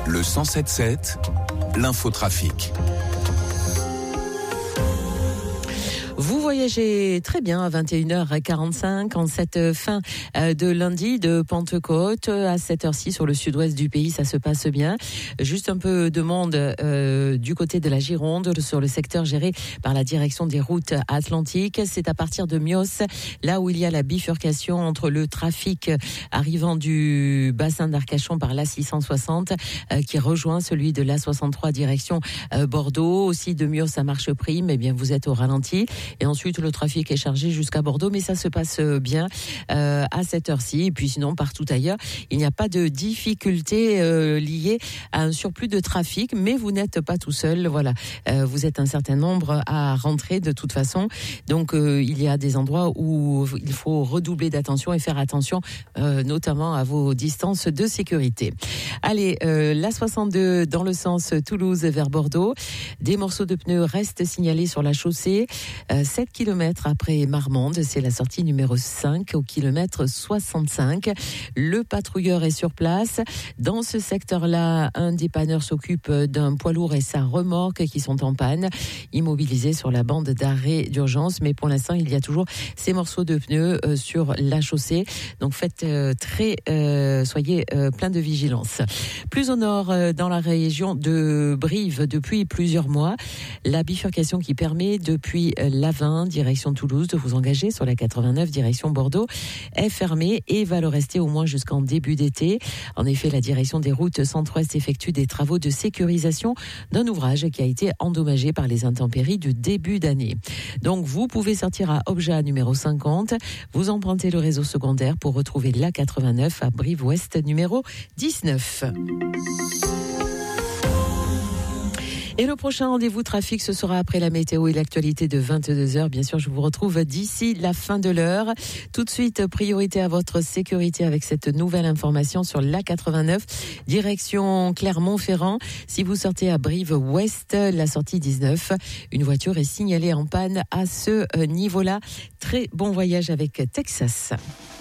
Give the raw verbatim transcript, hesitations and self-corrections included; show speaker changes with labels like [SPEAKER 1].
[SPEAKER 1] Le cent sept sept, l'infotrafic.
[SPEAKER 2] Vous voyagez très bien à vingt et une heures quarante-cinq en cette fin de lundi de Pentecôte. À cette heure-ci, sur le sud-ouest du pays, ça se passe bien. Juste un peu de monde euh, du côté de la Gironde, sur le secteur géré par la direction des routes atlantiques. C'est à partir de Mios, là où il y a la bifurcation entre le trafic arrivant du bassin d'Arcachon par l'A six cent soixante, euh, qui rejoint celui de l'A soixante-trois direction euh, Bordeaux. Aussi de Mios à Marcheprime, eh bien vous êtes au ralenti. Et ensuite, le trafic est chargé jusqu'à Bordeaux, mais ça se passe bien euh, à cette heure-ci. Et puis sinon, partout ailleurs, il n'y a pas de difficultés euh, liées à un surplus de trafic, mais vous n'êtes pas tout seul. Voilà, euh, vous êtes un certain nombre à rentrer de toute façon. Donc, euh, il y a des endroits où il faut redoubler d'attention et faire attention, euh, notamment à vos distances de sécurité. Allez, euh, l'A soixante-deux dans le sens Toulouse vers Bordeaux. Des morceaux de pneus restent signalés sur la chaussée. Euh, sept kilomètres après Marmande, c'est la sortie numéro cinq au kilomètre soixante-cinq. Le patrouilleur est sur place. Dans ce secteur-là, un dépanneur s'occupe d'un poids lourd et sa remorque qui sont en panne, immobilisés sur la bande d'arrêt d'urgence. Mais pour l'instant, il y a toujours ces morceaux de pneus euh, sur la chaussée. Donc faites euh, très, euh, soyez euh, plein de vigilance. Plus au nord, euh, dans la région de Brive, depuis plusieurs mois, la bifurcation qui permet depuis euh, Lavin, direction Toulouse, de vous engager sur la quatre-vingt-neuf, direction Bordeaux, est fermée et va le rester au moins jusqu'en début d'été. En effet, la direction des routes centre-ouest effectue des travaux de sécurisation d'un ouvrage qui a été endommagé par les intempéries du début d'année. Donc, vous pouvez sortir à Obja numéro cinquante, vous empruntez le réseau secondaire pour retrouver l'A quatre-vingt-neuf à Brive-Ouest numéro dix-neuf. Et le prochain rendez-vous trafic, ce sera après la météo et l'actualité de vingt-deux heures. Bien sûr, je vous retrouve d'ici la fin de l'heure. Tout de suite, priorité à votre sécurité avec cette nouvelle information sur l'A quatre-vingt-neuf, direction Clermont-Ferrand. Si vous sortez à Brive-Ouest, la sortie dix-neuf, une voiture est signalée en panne à ce niveau-là. Très bon voyage avec Texas.